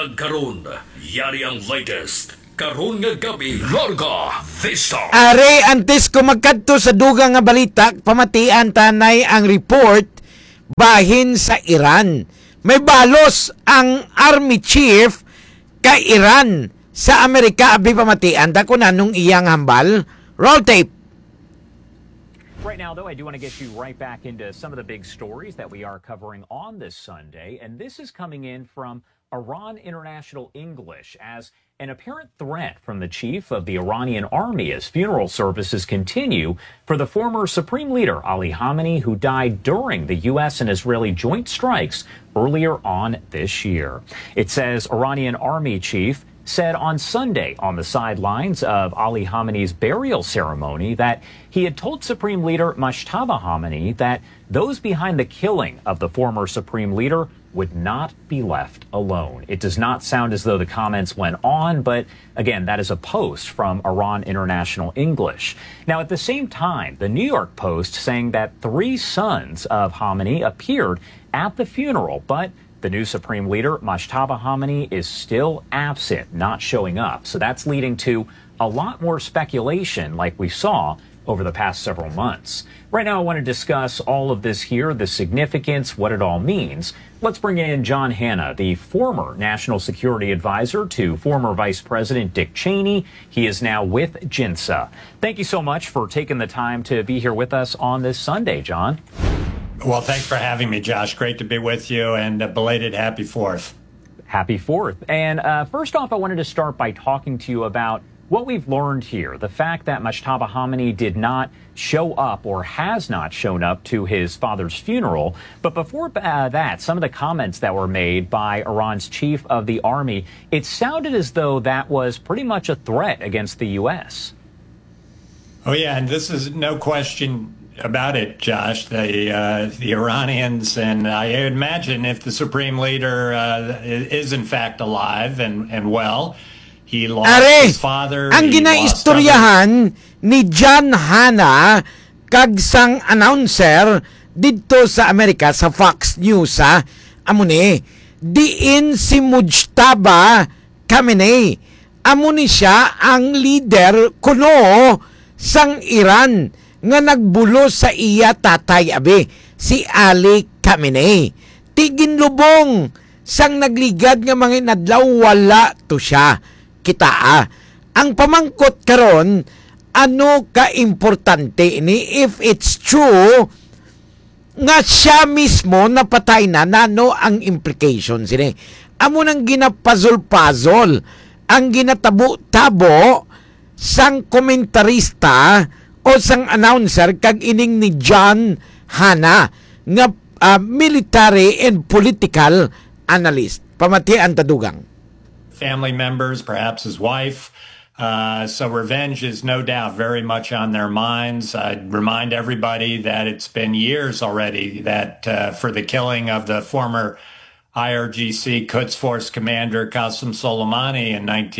Buntag karon, yari ang latest. Karon nga gabi, Larga Vista. Are, antes ko magkadto sa dugang nga balita, pamatian tanay ang report bahin sa Iran. May balos ang Army Chief kay Iran sa Amerika, abi pamatian. Dako na nung iyang hambal. Roll tape. Right now, though, I do want to get you right back into some of the big stories that we are covering on this Sunday. And this is coming in from Iran International English as an apparent threat from the chief of the Iranian army as funeral services continue for the former supreme leader Ali Khamenei, who died during the U.S. and Israeli joint strikes earlier on this year. It says Iranian army chief said on Sunday on the sidelines of Ali Khamenei's burial ceremony that he had told Supreme Leader Mojtaba Khamenei that those behind the killing of the former Supreme Leader would not be left alone. It does not sound as though the comments went on, but again, that is a post from Iran International English. Now, at the same time, the New York Post saying that 3 sons of Khamenei appeared at the funeral, but the new Supreme Leader, Mojtaba Khamenei, is still absent, not showing up. So that's leading to a lot more speculation like we saw over the past several months. Right now, I want to discuss all of this here, the significance, what it all means. Let's bring in John Hanna, the former National Security Advisor to former Vice President Dick Cheney. He is now with JINSA. Thank you so much for taking the time to be here with us on this Sunday, John. Well, thanks for having me, Josh. Great to be with you, and a belated Happy 4th. Happy 4th. And first off, I wanted to start by talking to you about what we've learned here, the fact that Mojtaba Khamenei did not show up or has not shown up to his father's funeral. But before that, some of the comments that were made by Iran's chief of the army, it sounded as though that was pretty much a threat against the U.S. Oh, yeah, and this is no question about it, Josh. The Iranians, and I imagine if the Supreme Leader is in fact alive and well, he lost his father. Ang ginaistoryahan ni John Hanna kag sang announcer dito sa Amerika sa Fox News amo ni diin si Mojtaba Khamenei. Amo ni siya ang leader kuno sang Iran nga nagbulo sa iya tatay abi si Ali Khamenei. Tiginlubong sang nagligad nga mga inadlaw wala to siya. Kita ang pamangkot karon ano ka importante ni if it's true nga siya mismo napatay na nano ang implications ini. Amo nang ginapazol-pazol ang ginatabo-tabo sang komentarista o sang announcer kag ining ni John Hanna nga military and political analyst. Pamatian tadugang. Family members, perhaps his wife. So revenge is no doubt very much on their minds. I'd remind everybody that it's been years already that for the killing of the former IRGC Quds Force commander Qasem Soleimani in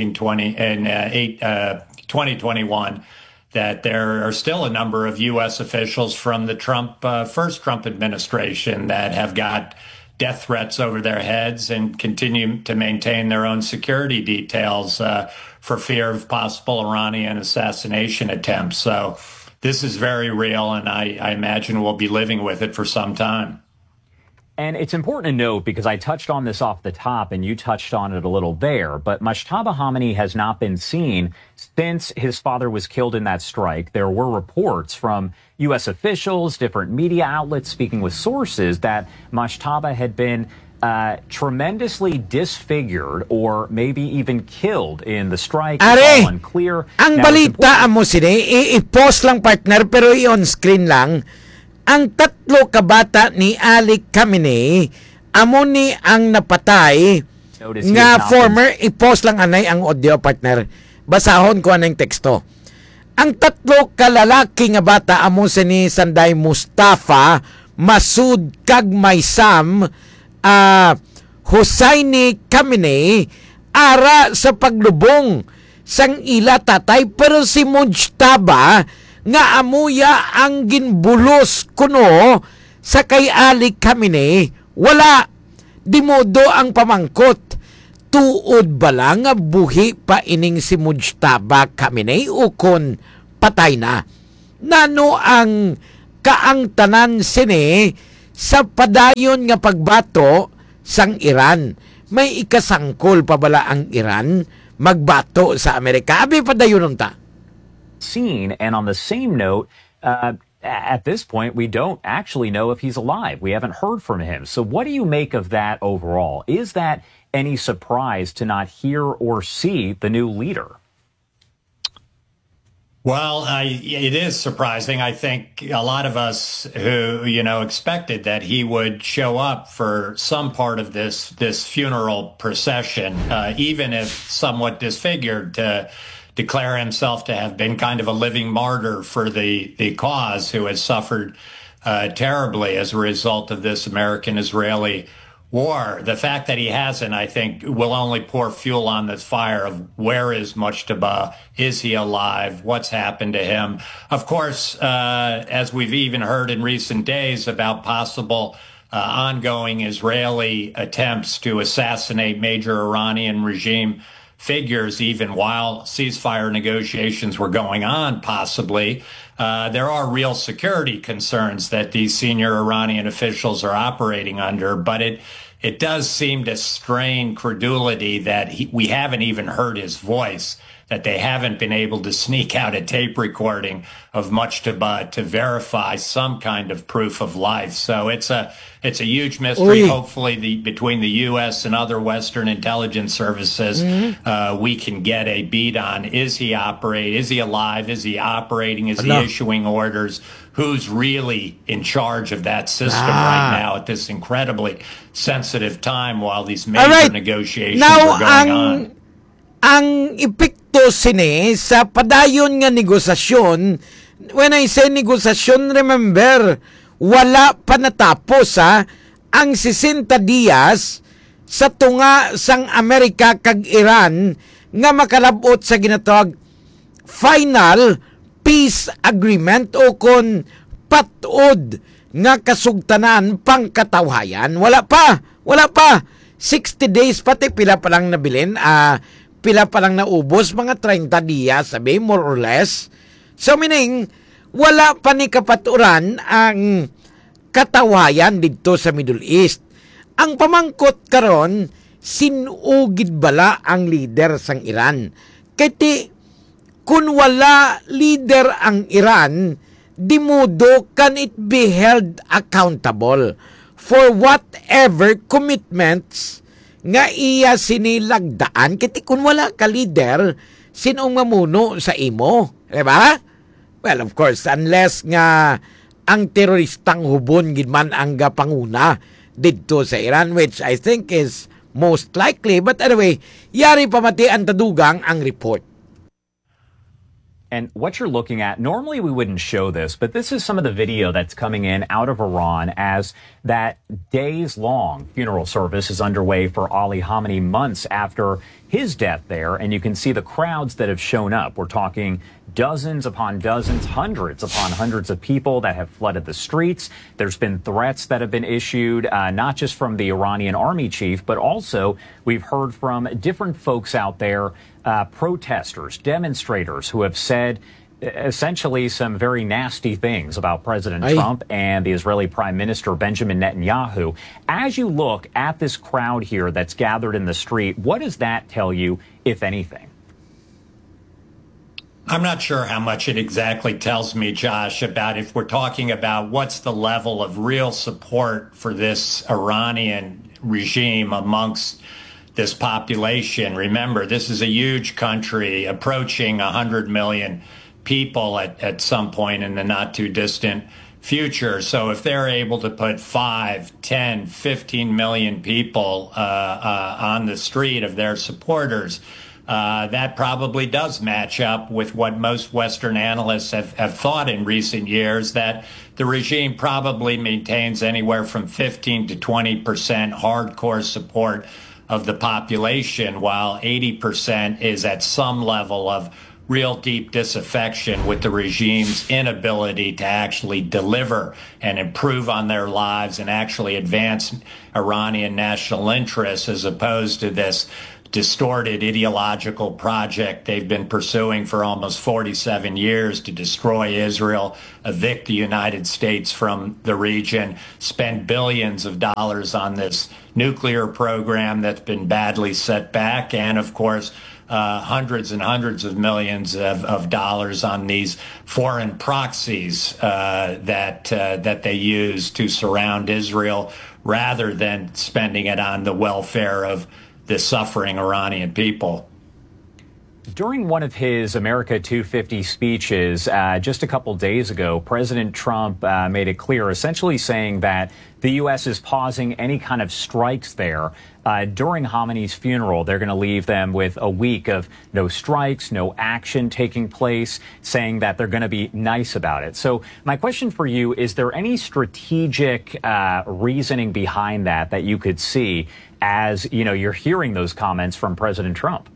2021, that there are still a number of U.S. officials from the first Trump administration that have got death threats over their heads and continue to maintain their own security details for fear of possible Iranian assassination attempts. So this is very real, and I imagine we'll be living with it for some time. And it's important to note, because I touched on this off the top and you touched on it a little there, but Mojtaba Khamenei has not been seen since his father was killed in that strike. There were reports from U.S. officials, different media outlets speaking with sources that Mojtaba had been tremendously disfigured or maybe even killed in the strike. It's all unclear. Ang balita mo sini, i-post lang partner pero i-on screen lang. Ang 3 kabata ni Ali Khamenei amo ni ang napatay nga former, i-post lang anay ang audio partner. Basahon ko anay teksto. Ang 3 kalalaki nga bata amo ni Sanday Mustafa, Masud kag Maysam Hosseini Khamenei ara sa paglubong sang ila tatay, pero si Mojtaba nga amuya ang ginbulos kuno sa kay Ali Khamenei wala. Di modo ang pamangkot. tuod bala nga buhi pa ining si Mujtaba Khamenei o kon patay na. Nano ang kaangtanan sini sa padayon nga pagbato sang Iran? May ikasangkol pa bala ang Iran magbato sa Amerika? Abi padayon ta. Scene, and on the same note, at this point, we don't actually know if he's alive. We haven't heard from him. So what do you make of that overall? Is that any surprise to not hear or see the new leader? Well, it is surprising. I think a lot of us who, expected that he would show up for some part of this funeral procession, even if somewhat disfigured, to declare himself to have been kind of a living martyr for the cause, who has suffered terribly as a result of this American-Israeli war. The fact that he hasn't, I think, will only pour fuel on this fire of where is Mujtaba? Is he alive? What's happened to him? Of course, as we've even heard in recent days about possible ongoing Israeli attempts to assassinate major Iranian regime figures, even while ceasefire negotiations were going on, possibly. There are real security concerns that these senior Iranian officials are operating under, but it does seem to strain credulity that we haven't even heard his voice, that they haven't been able to sneak out a tape recording of Mujtaba to verify some kind of proof of life. So it's a huge mystery. Hopefully, between the U.S. and other Western intelligence services, we can get a beat on: is he alive? Is he operating? Is he issuing orders? Who's really in charge of that system right now at this incredibly sensitive time while these major negotiations are going on? Ang epekto sini sa padayon nga negosasyon, when I say negosasyon, remember, wala pa natapos ang 60 diyas sa tunga sang Amerika kag Iran nga makalabot sa ginatawag final peace agreement o kon patod nga kasugtanan pangkatawhayan. Wala pa 60 days, pati pila pa lang nabilin, pila pa lang naubos, mga 30 diyas, sabi, more or less. So meaning, wala pa ni kapaturan ang katawhayan dito sa Middle East. Ang pamangkot karon, sinugid bala ang leader sang Iran. Kaya kung wala leader ang Iran, di modo can it be held accountable for whatever commitments nga iya sinilagdaan. Kiti kung wala ka leader, sinong mamuno sa imo? Diba? Well, of course, unless nga ang teroristang hubon gidman ang panguna dito sa Iran, which I think is most likely. But anyway, yari pamati ang tadugang ang report. And what you're looking at, normally we wouldn't show this, but this is some of the video that's coming in out of Iran as that days-long funeral service is underway for Ali Khamenei months after his death there. And you can see the crowds that have shown up. We're talking dozens upon dozens, hundreds upon hundreds of people that have flooded the streets. There's been threats that have been issued, not just from the Iranian army chief, but also we've heard from different folks out there, protesters, demonstrators who have said essentially some very nasty things about President Trump and the Israeli Prime Minister Benjamin Netanyahu. As you look at this crowd here that's gathered in the street, what does that tell you, if anything? I'm not sure how much it exactly tells me, Josh, about if we're talking about what's the level of real support for this Iranian regime amongst this population. Remember, this is a huge country approaching 100 million people at some point in the not too distant future. So if they're able to put 5, 10, 15 million people on the street of their supporters, that probably does match up with what most Western analysts have thought in recent years, that the regime probably maintains anywhere from 15 to 20% hardcore support of the population, while 80% is at some level of real deep disaffection with the regime's inability to actually deliver and improve on their lives and actually advance Iranian national interests, as opposed to this distorted ideological project they've been pursuing for almost 47 years to destroy Israel, evict the United States from the region, spend billions of dollars on this nuclear program that's been badly set back, and of course, hundreds and hundreds of millions of dollars on these foreign proxies that they use to surround Israel, rather than spending it on the welfare of the suffering Iranian people. During one of his America 250 speeches just a couple days ago, President Trump made it clear, essentially saying that the U.S. is pausing any kind of strikes there. During Khamenei's funeral, they're going to leave them with a week of no strikes, no action taking place, saying that they're going to be nice about it. So my question for you, is there any strategic reasoning behind that you could see as, you know, you're hearing those comments from President Trump?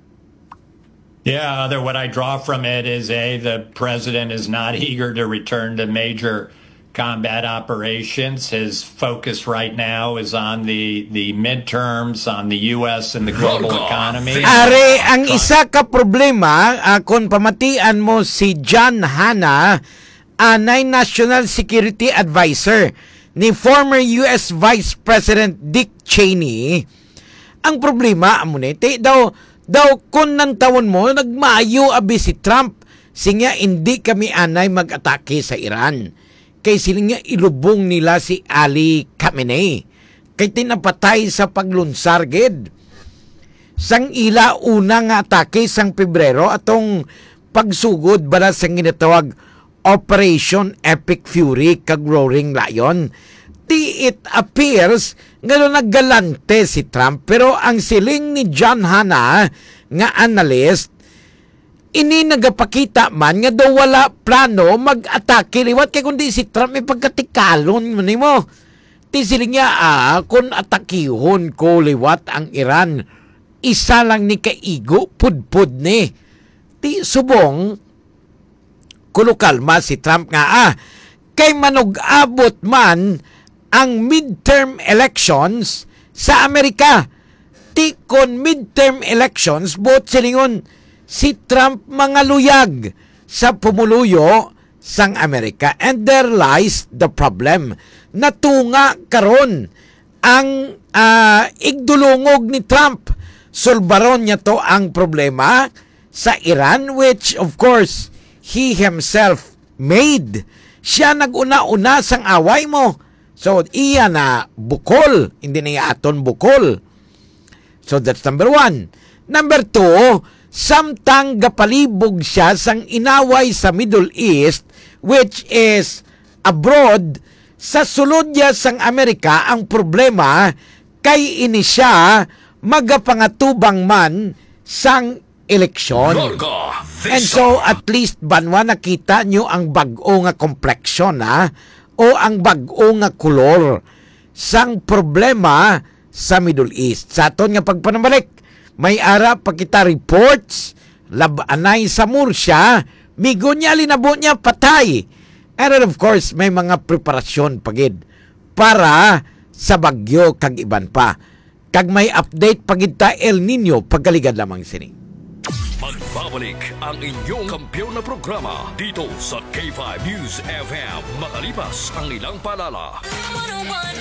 Yeah, what I draw from it is, the president is not eager to return to major combat operations. His focus right now is on the midterms, on the U.S. and the global economy. Are, ang isa ka problema, kung pamatian mo si John Hanna, anay National Security Advisor ni former U.S. Vice President Dick Cheney, ang problema, amunete, daw kung nantawon mo, nagmaayo abi si Trump, sinya hindi kami anay mag-atake sa Iran. Kay sila nga ilubong nila si Ali Khamenei. Kay tinapatay sa paglunsar, gid. Sang ila una nga atake sang Pebrero, atong pagsugod bala sang ginatawag Operation Epic Fury kag Roaring Lion. It appears nga naggalante si Trump, pero ang siling ni John Hanna nga analyst, ini nagapakita man nga daw wala plano mag-atake liwat, kay kundi si Trump may pagkatikalon mo. Ti siling niya, kung atakihon ko liwat ang Iran, isa lang ni kaigo pudpud ni. Ti subong kulukalma si Trump nga, kay manug-abot man ang midterm elections sa Amerika. Ti kon midterm elections, bot silingon si Trump mga luyag sa pumuluyo sang Amerika. And there lies the problem. Natunga karon ang igdulungog ni Trump. Sulbaron niya to ang problema sa Iran, which of course he himself made. Siya nag-una-una sang away mo. So, iya na bukol. Hindi niya aton bukol. So, that's number one. Number two, samtang gapalibog siya sang inaway sa Middle East, which is abroad, sa sulod niya sang Amerika, ang problema, kay ini siya magapangatubang man sang eleksyon. And so, at least, banwa nakita nyo ang bag-o nga kompleksyon, o ang bag-o nga kulor sang problema sa Middle East. Sa aton nga pagpanambalik, may ara pa kita reports, labanay sa Murcia, migo niya, linabo niya, patay. And of course, may mga preparasyon pagid para sa bagyo kag iban pa. Kag may update pagid ta El Nino, pagkaligad lamang sini. Magbabalik ang inyong kampiyon na programa dito sa K5 News FM makalipas ang ilang palala.